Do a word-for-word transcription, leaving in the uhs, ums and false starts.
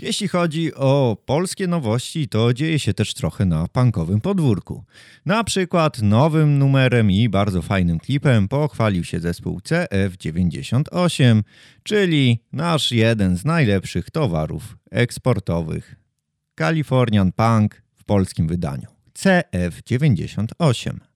Jeśli chodzi o polskie nowości, to dzieje się też trochę na punkowym podwórku. Na przykład nowym numerem i bardzo fajnym klipem pochwalił się zespół C F dziewięćdziesiąt osiem, czyli nasz jeden z najlepszych towarów eksportowych. Californian Punk w polskim wydaniu. C F dziewięćdziesiąt osiem.